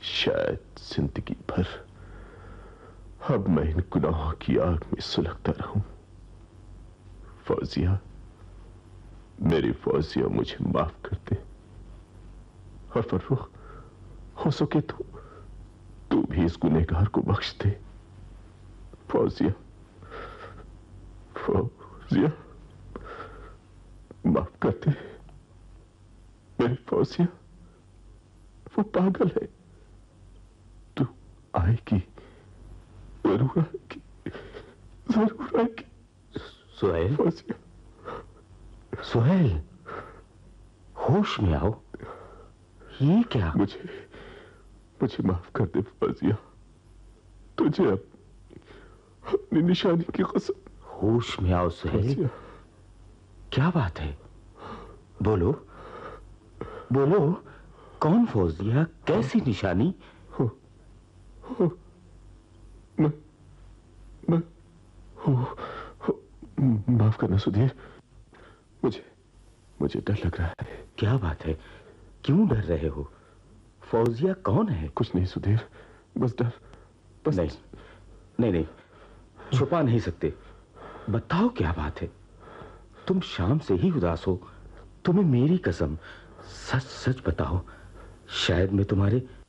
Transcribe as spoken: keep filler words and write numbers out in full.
शायद जिंदगी भर अब मैं इन गुनाहों की आग में सुलगता रहूं। फौजिया, मेरी फौजिया, मुझे माफ कर दे। और फर्रुख, हो सके तो तू भी इस गुनहगार को बख्श दे। फौजिया, फौजिया, माफ कर दे मेरी फौजिया। वो पागल है। तू आएगी, जरूर आएगी, जरूर आएगी। सुहेल, फौजिया, सुहेल, होश में आओ। ये क्या? मुझे मुझे माफ कर दे फौजिया। तुझे अब अपनी निशानी की कसम। होश में आओ सुहेल। क्या बात है? बोलो बोलो, कौन फौजिया, कैसी निशानी? हो, हो, मैं मैं हो, हो, माफ करना सुधीर, मुझे मुझे डर लग रहा है। क्या बात है, क्यों डर रहे हो? फौजिया कौन है? कुछ नहीं सुधीर, बस डर, बस। नहीं नहीं नहीं, छुपा नहीं सकते, बताओ क्या बात है। तुम शाम से ही उदास हो, तुम्हें मेरी कसम, सच सच बताओ। शायद मैं तुम्हारे